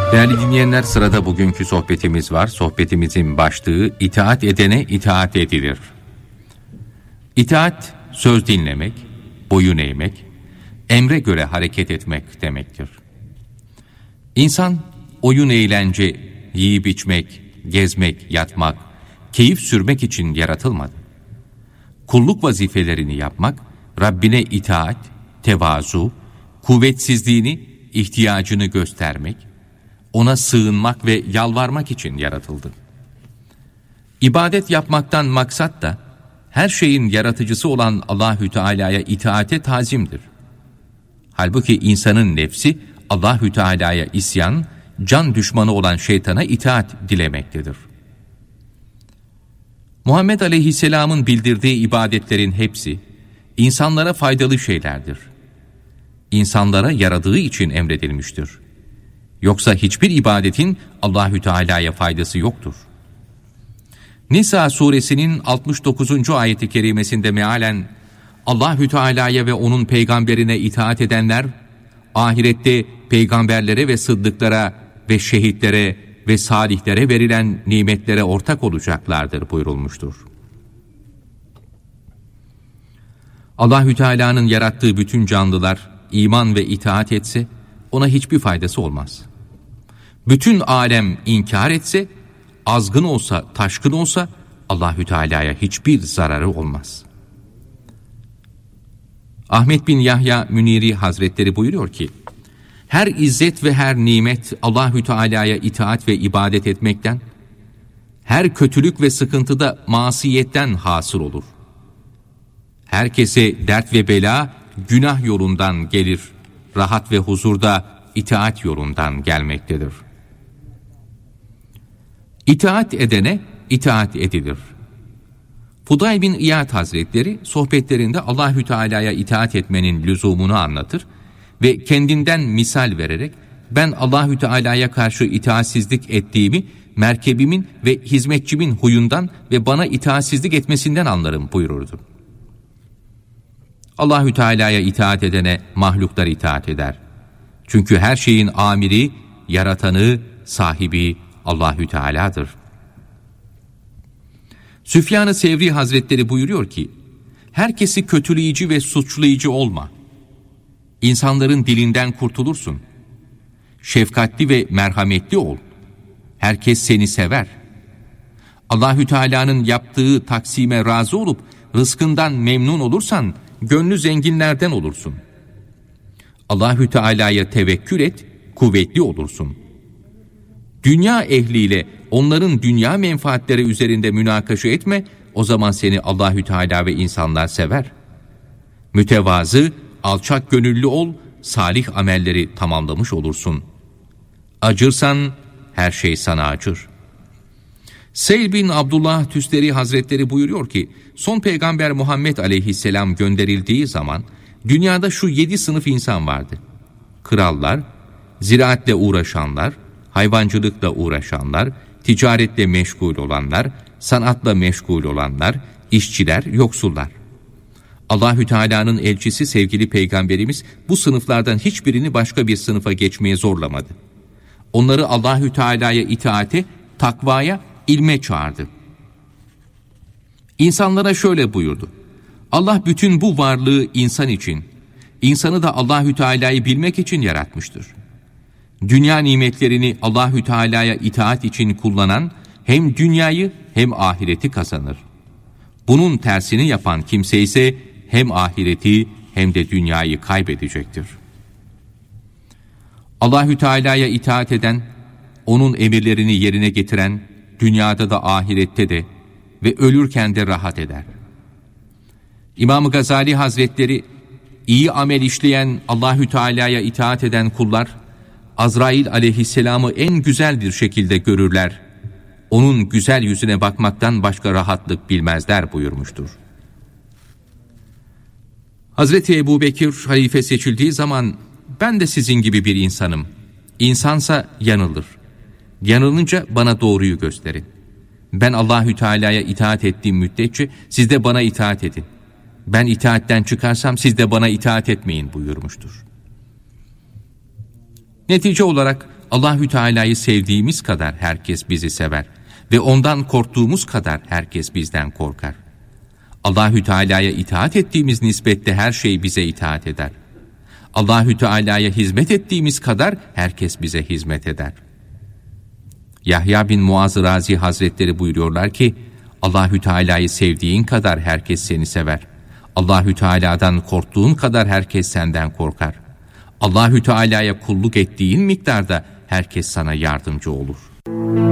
Değerli dinleyenler, sırada bugünkü sohbetimiz var. Sohbetimizin başlığı itaat edene itaat edilir. İtaat, söz dinlemek, boyun eğmek, emre göre hareket etmek demektir. İnsan, oyun eğlence, yiyip içmek, gezmek, yatmak, keyif sürmek için yaratılmadı. Kulluk vazifelerini yapmak, Rabbine itaat, tevazu, kuvvetsizliğini, ihtiyacını göstermek, ona sığınmak ve yalvarmak için yaratıldı. İbadet yapmaktan maksat da her şeyin yaratıcısı olan Allahü Teala'ya itaate tazimdir. Halbuki insanın nefsi Allahü Teala'ya isyan, can düşmanı olan şeytana itaat dilemektedir. Muhammed Aleyhisselam'ın bildirdiği ibadetlerin hepsi insanlara faydalı şeylerdir. İnsanlara yaradığı için emredilmiştir. Yoksa hiçbir ibadetin Allahü Teala'ya faydası yoktur. Nisa suresinin 69. ayeti kerimesinde mealen Allahü Teala'ya ve onun peygamberine itaat edenler ahirette peygamberlere ve sıddıklara ve şehitlere ve salihlere verilen nimetlere ortak olacaklardır buyurulmuştur. Allahü Teala'nın yarattığı bütün canlılar iman ve itaat etse ona hiçbir faydası olmaz. Bütün alem inkar etse, azgın olsa, taşkın olsa Allahü Teala'ya hiçbir zararı olmaz. Ahmet bin Yahya Müniri Hazretleri buyuruyor ki, her izzet ve her nimet Allahü Teala'ya itaat ve ibadet etmekten, her kötülük ve sıkıntı da masiyetten hasıl olur. Herkese dert ve bela günah yolundan gelir, rahat ve huzur da itaat yolundan gelmektedir. İtaat edene itaat edilir. Fudayl bin İyad Hazretleri sohbetlerinde Allahü Teala'ya itaat etmenin lüzumunu anlatır ve kendinden misal vererek ben Allahü Teala'ya karşı itaatsizlik ettiğimi merkebimin ve hizmetçimin huyundan ve bana itaatsizlik etmesinden anlarım buyururdu. Allahü Teala'ya itaat edene mahluklar itaat eder. Çünkü her şeyin amiri, yaratanı, sahibi Allahü Teala'dır. Süfyan-ı Sevri Hazretleri buyuruyor ki, herkesi kötüleyici ve suçlayıcı olma. İnsanların dilinden kurtulursun. Şefkatli ve merhametli ol. Herkes seni sever. Allahü Teala'nın yaptığı taksime razı olup rızkından memnun olursan gönlü zenginlerden olursun. Allahü Teala'ya tevekkül et, kuvvetli olursun. Dünya ehliyle onların dünya menfaatleri üzerinde münakaşa etme, o zaman seni Allahü Teala ve insanlar sever. Mütevazı, alçak gönüllü ol, salih amelleri tamamlamış olursun. Acırsan her şey sana acır. Seyl bin Abdullah Tüsteri Hazretleri buyuruyor ki, son peygamber Muhammed Aleyhisselam gönderildiği zaman dünyada şu 7 sınıf insan vardı. Krallar, ziraatle uğraşanlar, hayvancılıkla uğraşanlar, ticaretle meşgul olanlar, sanatla meşgul olanlar, işçiler, yoksullar. Allahü Teala'nın elçisi sevgili peygamberimiz bu sınıflardan hiçbirini başka bir sınıfa geçmeye zorlamadı. Onları Allahü Teala'ya itaate, takvaya, ilme çağırdı. İnsanlara şöyle buyurdu: Allah bütün bu varlığı insan için, insanı da Allahü Teala'yı bilmek için yaratmıştır. Dünya nimetlerini Allahü Teala'ya itaat için kullanan hem dünyayı hem ahireti kazanır. Bunun tersini yapan kimse ise hem ahireti hem de dünyayı kaybedecektir. Allahü Teala'ya itaat eden, onun emirlerini yerine getiren, dünyada da ahirette de ve ölürken de rahat eder. İmam-ı Gazali Hazretleri, iyi amel işleyen, Allahü Teala'ya itaat eden kullar, Azrail aleyhisselamı en güzel bir şekilde görürler. Onun güzel yüzüne bakmaktan başka rahatlık bilmezler buyurmuştur. Hazreti Ebubekir halife seçildiği zaman, ben de sizin gibi bir insanım. İnsansa yanılır. Yanılınca bana doğruyu gösterin. Ben Allahü Teala'ya itaat ettiğim müddetçe siz de bana itaat edin. Ben itaatten çıkarsam siz de bana itaat etmeyin buyurmuştur. Netice olarak Allahü Teala'yı sevdiğimiz kadar herkes bizi sever ve ondan korktuğumuz kadar herkes bizden korkar. Allahü Teala'ya itaat ettiğimiz nispette her şey bize itaat eder. Allahü Teala'ya hizmet ettiğimiz kadar herkes bize hizmet eder. Yahya bin Muaz Razi Hazretleri buyuruyorlar ki, Allahü Teala'yı sevdiğin kadar herkes seni sever. Allahü Teala'dan korktuğun kadar herkes senden korkar. Allahü Teala'ya kulluk ettiğin miktarda herkes sana yardımcı olur.